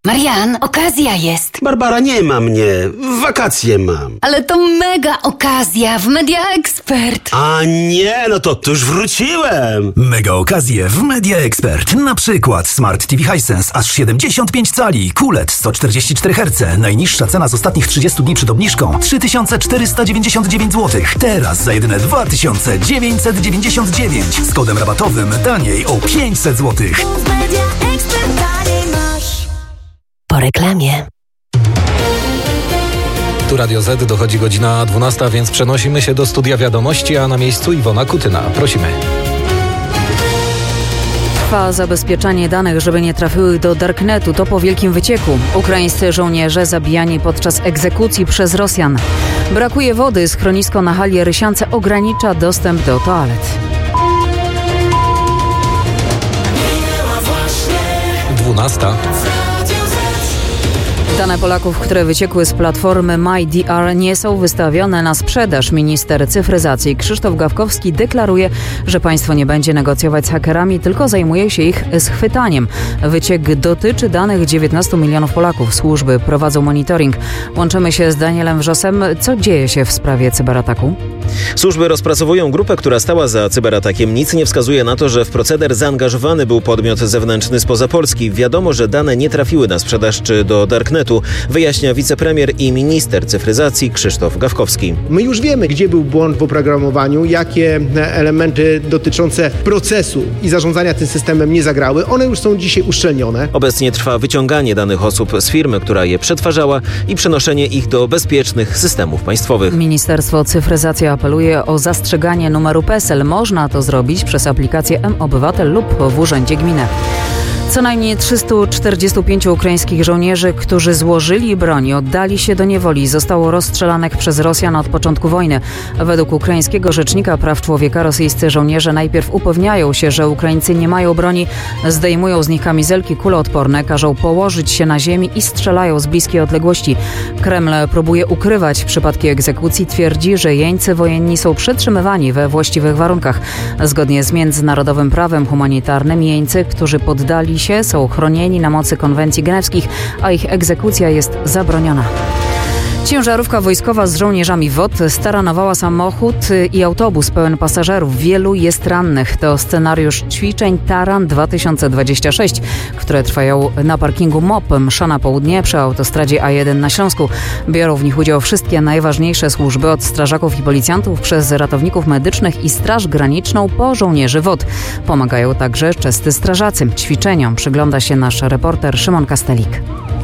Marian, okazja jest. Barbara, nie ma mnie. Wakacje mam. Ale to mega okazja w Media Expert. A nie, no to już wróciłem. Mega okazje w Media Expert. Na przykład Smart TV Hisense aż 75 cali, QLED 144 Hz. Najniższa cena z ostatnich 30 dni przed obniżką 3499 zł. Teraz za jedyne 2999. Z kodem rabatowym taniej o 500 zł. Po reklamie. Tu Radio Z, dochodzi godzina 12, więc przenosimy się do studia wiadomości, a na miejscu Iwona Kutyna. Prosimy. Trwa zabezpieczanie danych, żeby nie trafiły do Darknetu. To po wielkim wycieku. Ukraińscy żołnierze zabijani podczas egzekucji przez Rosjan. Brakuje wody. Schronisko na hali Rysiance ogranicza dostęp do toalet. 12. Dane Polaków, które wyciekły z platformy MyDR, nie są wystawione na sprzedaż. Minister cyfryzacji Krzysztof Gawkowski deklaruje, że państwo nie będzie negocjować z hakerami, tylko zajmuje się ich schwytaniem. Wyciek dotyczy danych 19 milionów Polaków. Służby prowadzą monitoring. Łączymy się z Danielem Wrzosem. Co dzieje się w sprawie cyberataku? Służby rozpracowują grupę, która stała za cyberatakiem. Nic nie wskazuje na to, że w proceder zaangażowany był podmiot zewnętrzny spoza Polski. Wiadomo, że dane nie trafiły na sprzedaż czy do Darknetu, wyjaśnia wicepremier i minister cyfryzacji Krzysztof Gawkowski. My już wiemy, gdzie był błąd w oprogramowaniu, jakie elementy dotyczące procesu i zarządzania tym systemem nie zagrały. One już są dzisiaj uszczelnione. Obecnie trwa wyciąganie danych osób z firmy, która je przetwarzała i przenoszenie ich do bezpiecznych systemów państwowych. Ministerstwo Cyfryzacji apeluje o zastrzeganie numeru PESEL. Można to zrobić przez aplikację mObywatel lub w urzędzie gminy. Co najmniej 345 ukraińskich żołnierzy, którzy złożyli broń i oddali się do niewoli, zostało rozstrzelanych przez Rosjan od początku wojny. Według ukraińskiego rzecznika praw człowieka rosyjscy żołnierze najpierw upewniają się, że Ukraińcy nie mają broni, zdejmują z nich kamizelki kuloodporne, każą położyć się na ziemi i strzelają z bliskiej odległości. Kreml próbuje ukrywać przypadki egzekucji, twierdzi, że jeńcy wojenni są przetrzymywani we właściwych warunkach. Zgodnie z międzynarodowym prawem humanitarnym jeńcy, którzy poddali się, są chronieni na mocy konwencji genewskich, a ich egzekucja jest zabroniona. Ciężarówka wojskowa z żołnierzami WOT staranowała samochód i autobus pełen pasażerów. Wielu jest rannych. To scenariusz ćwiczeń Taran 2026, które trwają na parkingu MOP Msza na Południe przy autostradzie A1 na Śląsku. Biorą w nich udział wszystkie najważniejsze służby, od strażaków i policjantów przez ratowników medycznych i Straż Graniczną po żołnierzy WOT. Pomagają także czescy strażacy. Ćwiczeniom przygląda się nasz reporter Szymon Kastelik.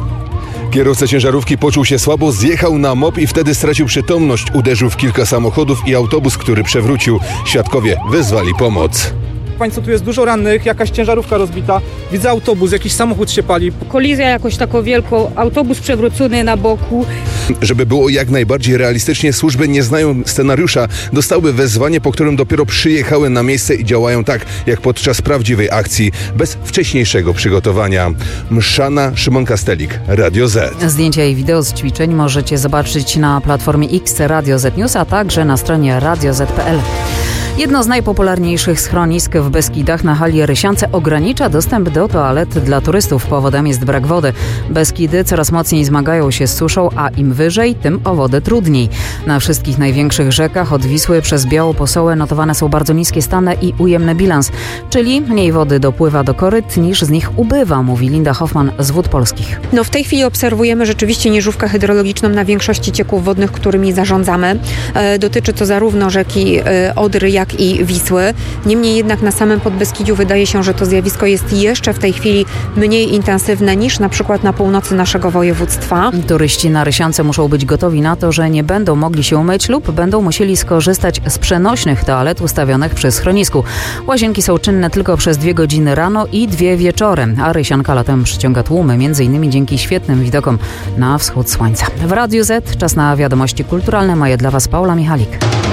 Kierowca ciężarówki poczuł się słabo, zjechał na MOP i wtedy stracił przytomność. Uderzył w kilka samochodów i autobus, który przewrócił. Świadkowie wezwali pomoc. Państwo, tu jest dużo rannych, jakaś ciężarówka rozbita, widzę autobus, jakiś samochód się pali. Kolizja jakoś taką wielką, autobus przewrócony na boku. Żeby było jak najbardziej realistycznie, służby nie znają scenariusza. Dostały wezwanie, po którym dopiero przyjechały na miejsce i działają tak, jak podczas prawdziwej akcji, bez wcześniejszego przygotowania. Mszana, Szymon Kastelik, Radio Z. Zdjęcia i wideo z ćwiczeń możecie zobaczyć na platformie X Radio Z News, a także na stronie radioz.pl. Jedno z najpopularniejszych schronisk w Beskidach na hali Rysiance ogranicza dostęp do toalet dla turystów. Powodem jest brak wody. Beskidy coraz mocniej zmagają się z suszą, a im wyżej, tym o wodę trudniej. Na wszystkich największych rzekach od Wisły przez Białą Posołę notowane są bardzo niskie stany i ujemny bilans, czyli mniej wody dopływa do koryt niż z nich ubywa, mówi Linda Hoffman z Wód Polskich. W tej chwili obserwujemy rzeczywiście nieżówkę hydrologiczną na większości cieków wodnych, którymi zarządzamy. Dotyczy to zarówno rzeki Odry, jak i Wisły. Niemniej jednak na samym Podbeskidziu wydaje się, że to zjawisko jest jeszcze w tej chwili mniej intensywne niż na przykład na północy naszego województwa. Turyści na Rysiance muszą być gotowi na to, że nie będą mogli się umyć lub będą musieli skorzystać z przenośnych toalet ustawionych przy schronisku. Łazienki są czynne tylko przez 2 godziny rano i 2 wieczorem, a Rysianka latem przyciąga tłumy, m.in. dzięki świetnym widokom na wschód słońca. W Radiu Z czas na wiadomości kulturalne. Maje dla Was Paula Michalik.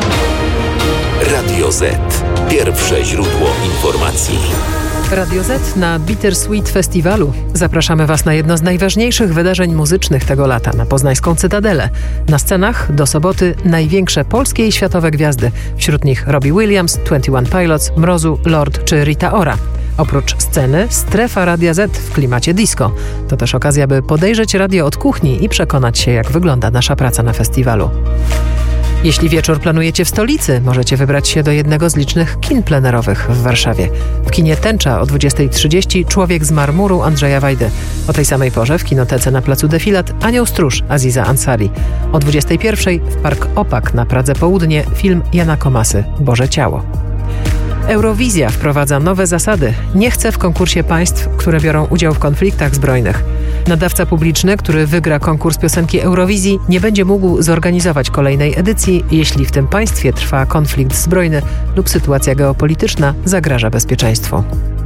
Radio Z. Pierwsze źródło informacji. Radio Z na Bittersweet Festiwalu. Zapraszamy Was na jedno z najważniejszych wydarzeń muzycznych tego lata, na poznańską Cytadelę. Na scenach do soboty największe polskie i światowe gwiazdy. Wśród nich Robbie Williams, 21 Pilots, Mrozu, Lord czy Rita Ora. Oprócz sceny, strefa Radia Z w klimacie disco. To też okazja, by podejrzeć radio od kuchni i przekonać się, jak wygląda nasza praca na festiwalu. Jeśli wieczór planujecie w stolicy, możecie wybrać się do jednego z licznych kin plenerowych w Warszawie. W kinie Tęcza o 20:30 Człowiek z marmuru Andrzeja Wajdy. O tej samej porze w kinotece na placu Defilat Anioł Stróż Aziza Ansari. O 21:00 w Park Opak na Pradze Południe film Jana Komasy Boże Ciało. Eurowizja wprowadza nowe zasady. Nie chce w konkursie państw, które biorą udział w konfliktach zbrojnych. Nadawca publiczny, który wygra konkurs piosenki Eurowizji, nie będzie mógł zorganizować kolejnej edycji, jeśli w tym państwie trwa konflikt zbrojny lub sytuacja geopolityczna zagraża bezpieczeństwu.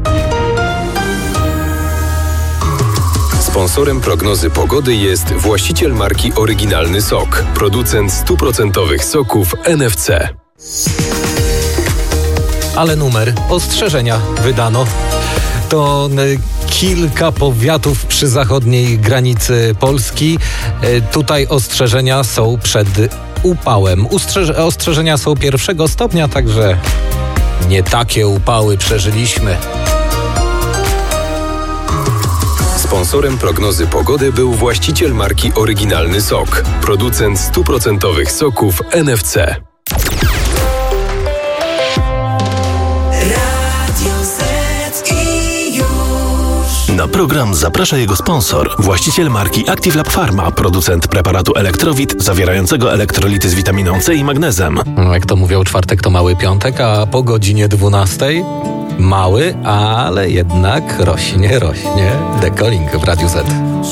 Sponsorem prognozy pogody jest właściciel marki Oryginalny Sok, producent 100% soków NFC. Ale numer ostrzeżenia wydano. To kilka powiatów przy zachodniej granicy Polski. Tutaj ostrzeżenia są przed upałem. Ostrzeżenia są 1. stopnia, także nie takie upały przeżyliśmy. Sponsorem prognozy pogody był właściciel marki Oryginalny Sok, producent 100% soków NFC. Na program zaprasza jego sponsor, właściciel marki Active Lab Pharma, producent preparatu Elektrowit zawierającego elektrolity z witaminą C i magnezem. Jak to mówią, czwartek to mały piątek, a po godzinie 12:00 mały, ale jednak rośnie Dekolink w Radiu Z.